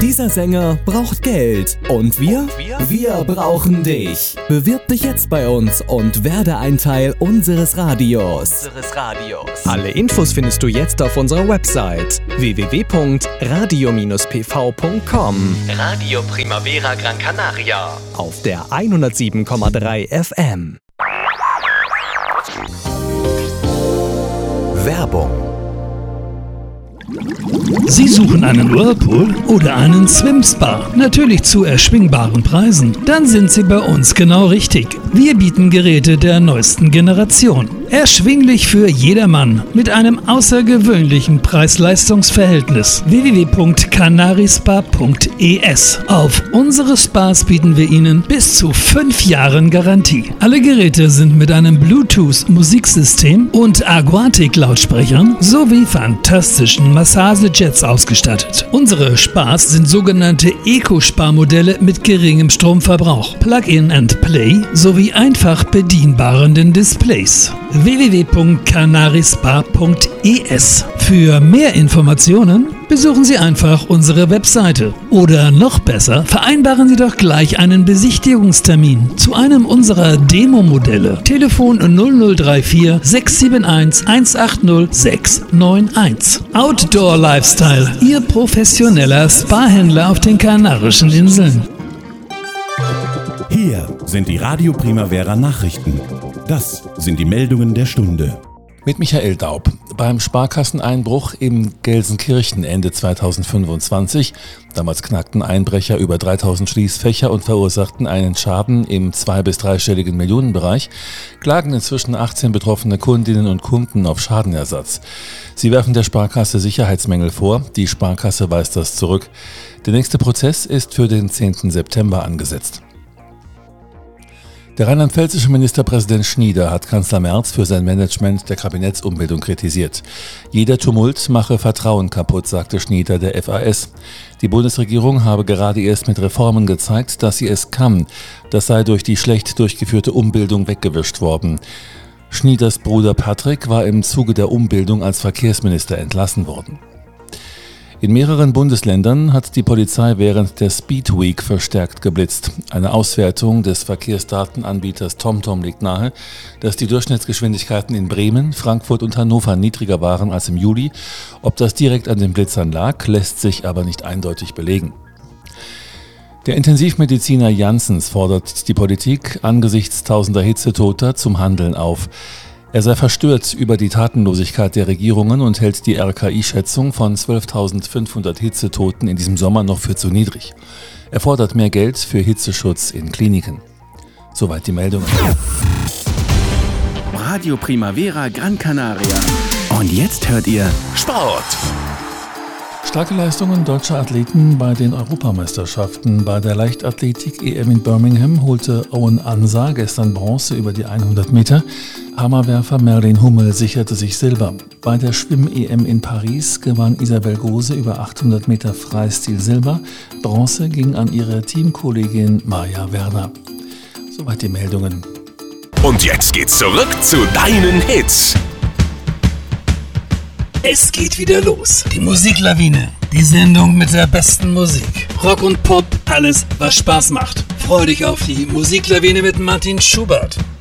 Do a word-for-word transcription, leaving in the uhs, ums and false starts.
Dieser Sänger braucht Geld. Und wir? Wir brauchen dich. Bewirb dich jetzt bei uns und werde ein Teil unseres Radios. Unseres Radios. Alle Infos findest du jetzt auf unserer Website w w w punkt radio Bindestrich p v punkt com. Radio Primavera Gran Canaria. Auf der hundertsieben Komma drei F M. Werbung. Sie suchen einen Whirlpool oder einen Swim-Spa? Natürlich zu erschwingbaren Preisen. Dann sind Sie bei uns genau richtig. Wir bieten Geräte der neuesten Generation. Erschwinglich für jedermann. Mit einem außergewöhnlichen Preis-Leistungs-Verhältnis. w w w punkt canarispa punkt e s. Auf unsere Spas bieten wir Ihnen bis zu fünf Jahren Garantie. Alle Geräte sind mit einem Bluetooth-Musiksystem und Aquatic-Lautsprechern sowie fantastischen Massagejets ausgestattet. Unsere Spas sind sogenannte Eco-Spa-Modelle mit geringem Stromverbrauch, Plug-in and Play sowie einfach bedienbaren Displays. w w w punkt canarispa punkt e s. Für mehr Informationen besuchen Sie einfach unsere Webseite. Oder noch besser, vereinbaren Sie doch gleich einen Besichtigungstermin zu einem unserer Demo-Modelle. Telefon null null drei vier sechs sieben eins eins acht null sechs neun eins. Outdoor Lifestyle, Ihr professioneller Spa-Händler auf den Kanarischen Inseln. Hier sind die Radio Primavera Nachrichten. Das sind die Meldungen der Stunde. Mit Michael Daub. Beim Sparkasseneinbruch in Gelsenkirchen Ende zweitausendfünfundzwanzig, damals knackten Einbrecher über dreitausend Schließfächer und verursachten einen Schaden im zwei- bis dreistelligen Millionenbereich, klagen inzwischen achtzehn betroffene Kundinnen und Kunden auf Schadenersatz. Sie werfen der Sparkasse Sicherheitsmängel vor, die Sparkasse weist das zurück. Der nächste Prozess ist für den zehnten September angesetzt. Der rheinland-pfälzische Ministerpräsident Schnieder hat Kanzler Merz für sein Management der Kabinettsumbildung kritisiert. Jeder Tumult mache Vertrauen kaputt, sagte Schnieder der F A S. Die Bundesregierung habe gerade erst mit Reformen gezeigt, dass sie es kann. Das sei durch die schlecht durchgeführte Umbildung weggewischt worden. Schnieders Bruder Patrick war im Zuge der Umbildung als Verkehrsminister entlassen worden. In mehreren Bundesländern hat die Polizei während der Speed Week verstärkt geblitzt. Eine Auswertung des Verkehrsdatenanbieters TomTom legt nahe, dass die Durchschnittsgeschwindigkeiten in Bremen, Frankfurt und Hannover niedriger waren als im Juli. Ob das direkt an den Blitzern lag, lässt sich aber nicht eindeutig belegen. Der Intensivmediziner Janssens fordert die Politik angesichts tausender Hitzetoter zum Handeln auf. Er sei verstört über die Tatenlosigkeit der Regierungen und hält die R K I-Schätzung von zwölftausendfünfhundert Hitzetoten in diesem Sommer noch für zu niedrig. Er fordert mehr Geld für Hitzeschutz in Kliniken. Soweit die Meldung. Radio Primavera Gran Canaria. Und jetzt hört ihr Sport. Starke Leistungen deutscher Athleten bei den Europameisterschaften. Bei der Leichtathletik-E M in Birmingham holte Owen Ansa gestern Bronze über die hundert Meter. Hammerwerfer Merlin Hummel sicherte sich Silber. Bei der Schwimm-E M in Paris gewann Isabel Gose über achthundert Meter Freistil Silber. Bronze ging an ihre Teamkollegin Maja Werner. Soweit die Meldungen. Und jetzt geht's zurück zu deinen Hits. Es geht wieder los. Die Musiklawine. Die Sendung mit der besten Musik. Rock und Pop, alles, was Spaß macht. Freu dich auf die Musiklawine mit Martin Schubert.